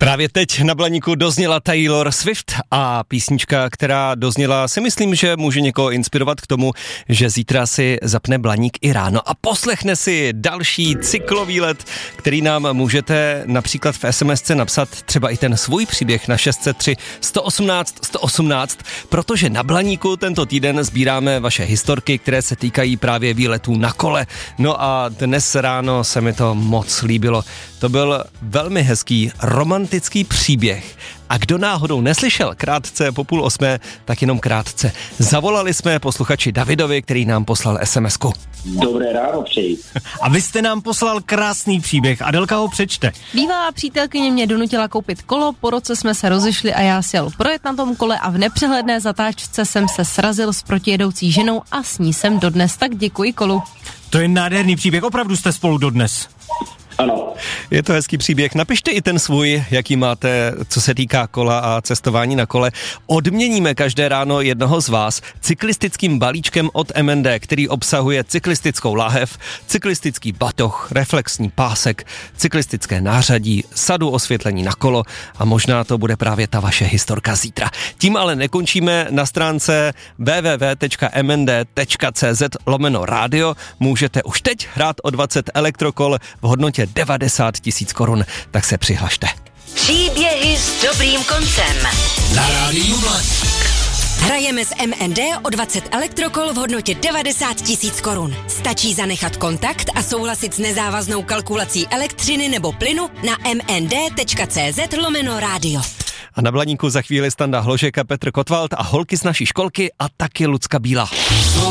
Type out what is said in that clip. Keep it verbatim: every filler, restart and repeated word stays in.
Právě teď na Blaníku dozněla Taylor Swift a písnička, která dozněla, si myslím, že může někoho inspirovat k tomu, že zítra si zapne Blaník i ráno a poslechne si další cyklový let, který nám můžete například v SMSce napsat třeba i ten svůj příběh na šest set tři sto osmnáct sto osmnáct, protože na Blaníku tento týden sbíráme vaše historky, které se týkají právě výletů na kole. No a dnes ráno se mi to moc líbilo. To byl velmi hezký romantický příběh. A kdo náhodou neslyšel krátce po půl osmé, tak jenom krátce. Zavolali jsme posluchači Davidovi, který nám poslal SMSku. Dobré ráno přeji. A vy jste nám poslal krásný příběh. Adelka ho přečte. Bývalá přítelkyně mě donutila koupit kolo, po roce jsme se rozešli a já si jel projet na tom kole a v nepřehledné zatáčce jsem se srazil s protijedoucí ženou a s ní jsem dodnes, tak děkuji kolu. To je nádherný příběh, opravdu jste spolu dodnes. Ano. Je to hezký příběh. Napište i ten svůj, jaký máte, co se týká kola a cestování na kole. Odměníme každé ráno jednoho z vás cyklistickým balíčkem od M N D, který obsahuje cyklistickou láhev, cyklistický batoh, reflexní pásek, cyklistické nářadí, sadu osvětlení na kolo a možná to bude právě ta vaše historka zítra. Tím ale nekončíme. Na stránce w w w tečka m n d tečka c z lomeno rádio můžete už teď hrát o dvacet elektrokol v hodnotě devadesát tisíc korun, tak se přihlašte. Příběhy s dobrým koncem. Na rádiu Blaník. Hrajeme s M N D o dvacet elektrokol v hodnotě devadesát tisíc korun. Stačí zanechat kontakt a souhlasit s nezávaznou kalkulací elektřiny nebo plynu na m n d tečka c z lomeno rádio. A na Blaníku za chvíli Standa Hložek a Petr Kotwald a holky z naší školky a taky Lucka Bílá.